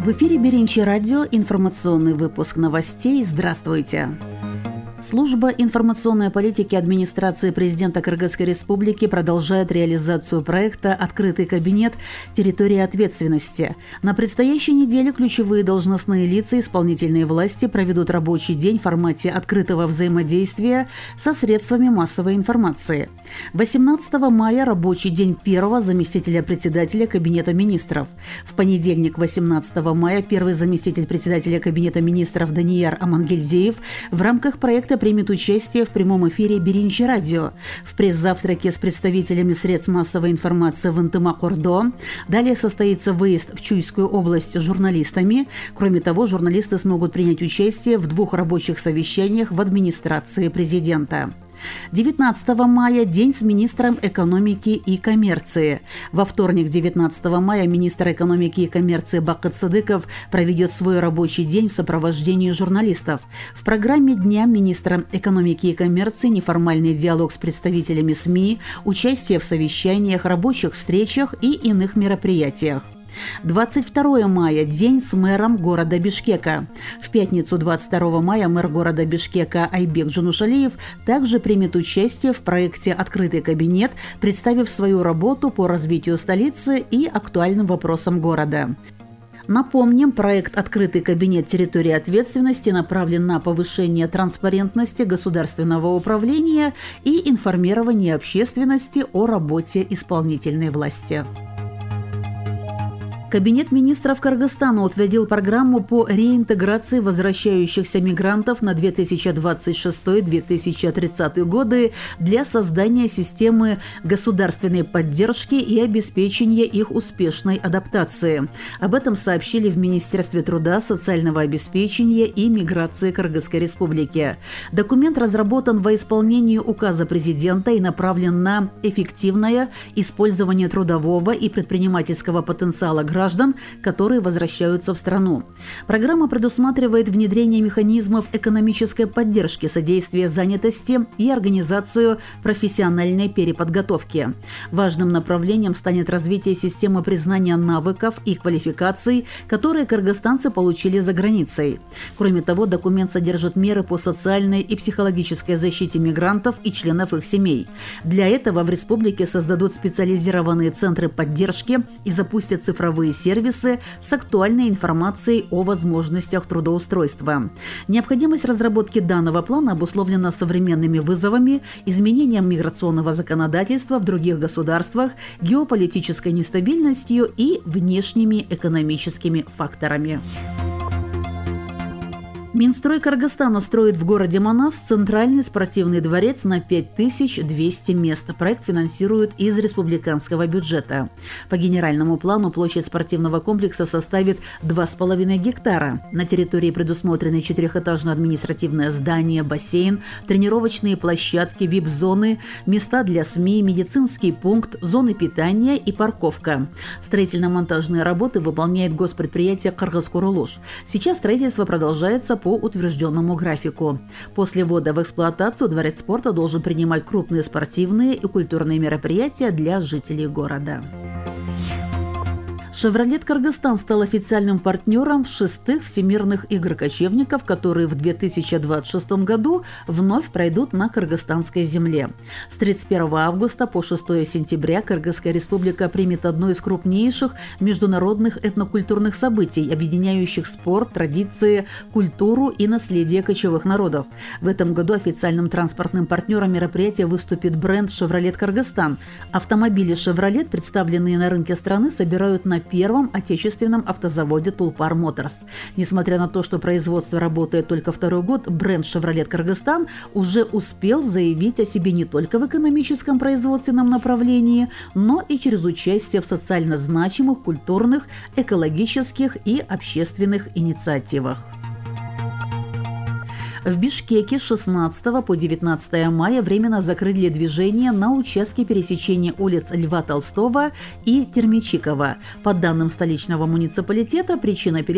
В эфире Беринчи радио, информационный выпуск новостей. Здравствуйте! Служба информационной политики администрации президента Кыргызской республики продолжает реализацию проекта «Открытый кабинет. Территория ответственности». На предстоящей неделе ключевые должностные лица исполнительной власти проведут рабочий день в формате открытого взаимодействия со средствами массовой информации. 18 мая – рабочий день первого заместителя председателя Кабинета министров. В понедельник, 18 мая, первый заместитель председателя Кабинета министров Данияр Амангельдеев в рамках проекта примет участие в прямом эфире Беринчи радио, в пресс-завтраке с представителями средств массовой информации в Ынтымак-Ордо. Далее состоится выезд в Чуйскую область с журналистами. Кроме того, журналисты смогут принять участие в 2 рабочих совещаниях в администрации президента. 19 мая – день с министром экономики и коммерции. Во вторник, 19 мая, министр экономики и коммерции Бакыт Сыдыков проведет свой рабочий день в сопровождении журналистов. В программе дня министра экономики и коммерции неформальный диалог с представителями СМИ, участие в совещаниях, рабочих встречах и иных мероприятиях. 22 мая – день с мэром города Бишкека. В пятницу, 22 мая, мэр города Бишкека Айбек Джунушалиев также примет участие в проекте «Открытый кабинет», представив свою работу по развитию столицы и актуальным вопросам города. Напомним, проект «Открытый кабинет. Территория ответственности» направлен на повышение транспарентности государственного управления и информирование общественности о работе исполнительной власти. Кабинет министров Кыргызстана утвердил программу по реинтеграции возвращающихся мигрантов на 2026-2030 годы для создания системы государственной поддержки и обеспечения их успешной адаптации. Об этом сообщили в Министерстве труда, социального обеспечения и миграции Кыргызской республики. Документ разработан во исполнении указа президента и направлен на эффективное использование трудового и предпринимательского потенциала граждан, которые возвращаются в страну. Программа предусматривает внедрение механизмов экономической поддержки, содействия занятости и организацию профессиональной переподготовки. Важным направлением станет развитие системы признания навыков и квалификаций, которые кыргызстанцы получили за границей. Кроме того, документ содержит меры по социальной и психологической защите мигрантов и членов их семей. Для этого в республике создадут специализированные центры поддержки и запустят цифровые сервисы с актуальной информацией о возможностях трудоустройства. Необходимость разработки данного плана обусловлена современными вызовами, изменением миграционного законодательства в других государствах, геополитической нестабильностью и внешними экономическими факторами. Минстрой Кыргызстана строит в городе Манас центральный спортивный дворец на 5200 мест. Проект финансируют из республиканского бюджета. По генеральному плану площадь спортивного комплекса составит 2,5 гектара. На территории предусмотрены 4-этажное административное здание, бассейн, тренировочные площадки, вип-зоны, места для СМИ, медицинский пункт, зоны питания и парковка. Строительно-монтажные работы выполняет госпредприятие «Кыргыз-Курулуш». Сейчас строительство продолжается по утвержденному графику. После ввода в эксплуатацию дворец спорта должен принимать крупные спортивные и культурные мероприятия для жителей города. «Шевролет Кыргызстан» стал официальным партнером в 6-х Всемирных игр кочевников, которые в 2026 году вновь пройдут на кыргызстанской земле. С 31 августа по 6 сентября Кыргызская республика примет одно из крупнейших международных этнокультурных событий, объединяющих спорт, традиции, культуру и наследие кочевых народов. В этом году официальным транспортным партнером мероприятия выступит бренд «Шевролет Кыргызстан». Автомобили «Шевролет», представленные на рынке страны, собирают на первом отечественном автозаводе «Тулпар Моторс». Несмотря на то, что производство работает только 2-й год, бренд «Шевролет Кыргызстан» уже успел заявить о себе не только в экономическом производственном направлении, но и через участие в социально значимых, культурных, экологических и общественных инициативах. В Бишкеке с 16 по 19 мая временно закрыли движение на участке пересечения улиц Льва Толстого и Термичикова. По данным столичного муниципалитета, причина